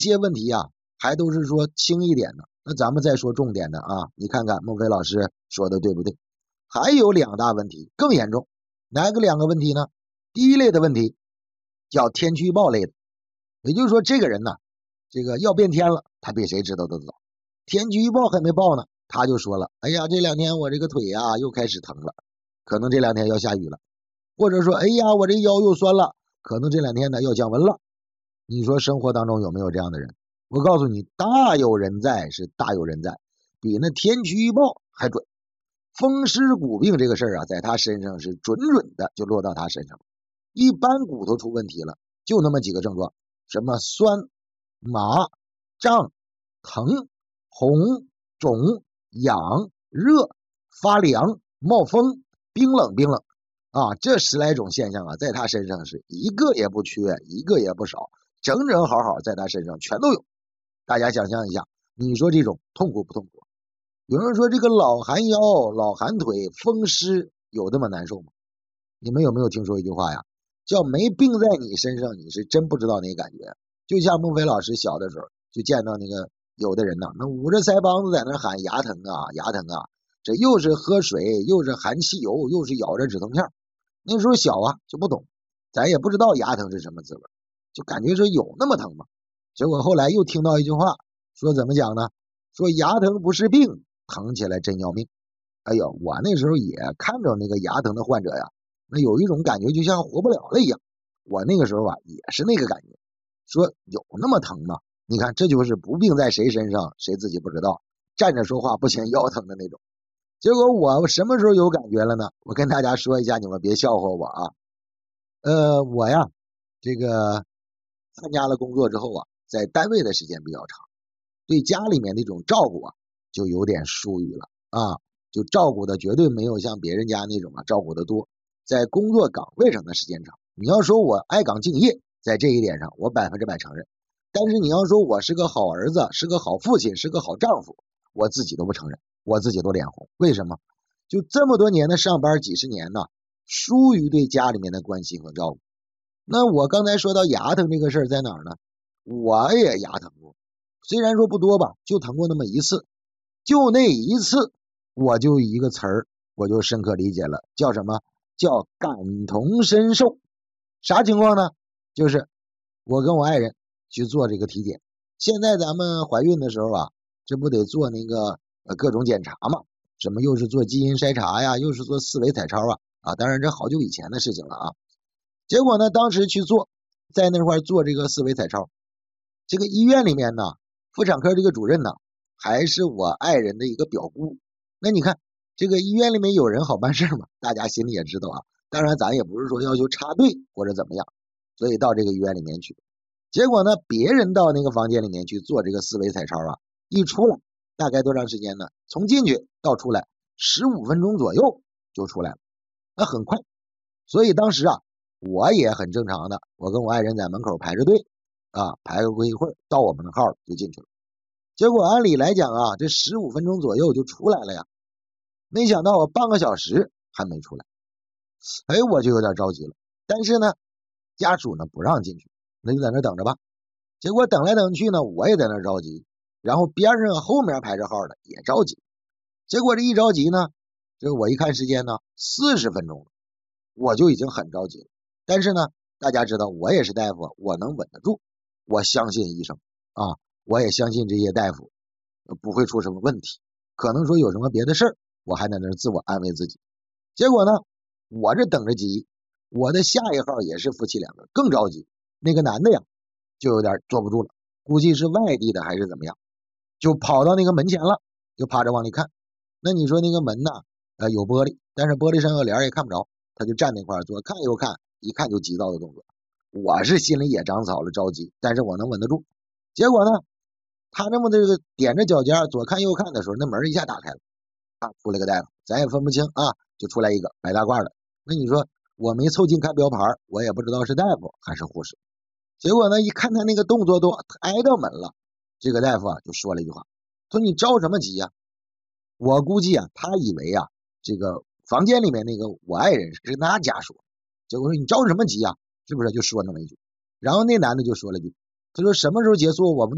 这些问题啊，还都是说轻一点的。那咱们再说重点的啊，你看看孟非老师说的对不对？还有2大问题更严重，哪2个问题呢？第一类的问题叫天气预报类的，也就是说这个人呢，这个要变天了，他比谁知道的早。天气预报还没报呢，他就说了，哎呀，这2天我这个腿呀又开始疼了，可能这2天要下雨了。或者说，哎呀，我这腰又酸了，可能这2天呢要降温了。你说生活当中有没有这样的人？我告诉你，大有人在，是大有人在，比那天气预报还准。风湿骨病这个事儿啊，在他身上是准的就落到他身上。一般骨头出问题了，就那么几个症状，什么酸、麻、胀、疼、红、肿、痒、热、发凉、冒风、冰冷啊，这10来种现象啊，在他身上是一个也不缺，一个也不少，整整好好在他身上全都有。大家想象一下，你说这种痛苦不痛苦？有人说这个老寒腰、老寒腿、风湿有这么难受吗？你们有没有听说一句话呀？叫没病在你身上，你是真不知道那感觉。就像孟非老师小的时候就见到那个有的人呢，那捂着腮帮子在那喊牙疼啊，牙疼啊，这又是喝水，又是含汽油，又是咬着止疼片。那时候小啊就不懂，咱也不知道牙疼是什么滋味，就感觉说有那么疼吗？结果后来又听到一句话，说怎么讲呢？说牙疼不是病，疼起来真要命。哎呦，我那时候也看着那个牙疼的患者呀，那有一种感觉就像活不了了一样。我那个时候啊也是那个感觉，说有那么疼吗？你看这就是不病在谁身上，谁自己不知道，站着说话不嫌腰疼的那种。结果我什么时候有感觉了呢？我跟大家说一下，你们别笑话我啊。我呀，这个参加了工作之后啊，在单位的时间比较长，对家里面那种照顾啊，就有点疏于了啊，就照顾的绝对没有像别人家那种啊照顾的多。在工作岗位上的时间长，你要说我爱岗敬业，在这一点上我100%承认。但是你要说我是个好儿子，是个好父亲，是个好丈夫，我自己都不承认，我自己都脸红。为什么？就这么多年的上班几十年呢，疏于对家里面的关心和照顾。那我刚才说到牙疼这个事儿在哪儿呢？我也牙疼过，虽然说不多吧，就疼过那么一次，就那一次，我就一个词儿，我就深刻理解了，叫什么？叫感同身受。啥情况呢？就是我跟我爱人去做这个体检。现在咱们怀孕的时候啊，这不得做那个各种检查嘛？什么又是做基因筛查呀，又是做4维彩超啊，当然这好久以前的事情了啊。结果呢，当时去做，在那块做这个4维彩超，这个医院里面呢，妇产科这个主任呢，还是我爱人的一个表姑。那你看，这个医院里面有人好办事嘛，大家心里也知道啊。当然，咱也不是说要求插队或者怎么样，所以到这个医院里面去。结果呢，别人到那个房间里面去做这个4维彩超啊，一出来大概多长时间呢？从进去到出来15分钟左右就出来了，那很快。所以当时啊，我也很正常的，我跟我爱人在门口排着队啊，排过一会儿，到我们的号就进去了。结果按理来讲啊，这15分钟左右就出来了呀，没想到我半个小时还没出来，哎，我就有点着急了。但是呢，家属呢不让进去，那就在那等着吧。结果等来等去呢，我也在那着急，然后边上后面排着号的也着急。结果这一着急呢，这个我一看时间呢，40分钟了，我就已经很着急了。但是呢，大家知道我也是大夫，我能稳得住，我相信医生啊，我也相信这些大夫不会出什么问题，可能说有什么别的事儿，我还在那自我安慰自己。结果呢，我这等着急，我的下一号也是夫妻2个，更着急。那个男的呀，就有点坐不住了，估计是外地的还是怎么样，就跑到那个门前了，就趴着往里看。那你说那个门呢，有玻璃，但是玻璃上有帘也看不着，他就站那块左看右看，一看就急躁的动作。我是心里也长草了，着急，但是我能稳得住。结果呢，他这么这个踮着脚尖左看右看的时候，那门一下打开了，出来个大夫，咱也分不清啊，就出来一个白大褂的。那你说我没凑近看标牌，我也不知道是大夫还是护士。结果呢，一看他那个动作都挨到门了，这个大夫啊就说了一句话，说你着什么急呀？我估计啊，他以为啊，这个房间里面那个我爱人是他家属，结果说你着什么急呀？是不是就说那么一句？然后那男的就说了一句，他说什么时候结束我们都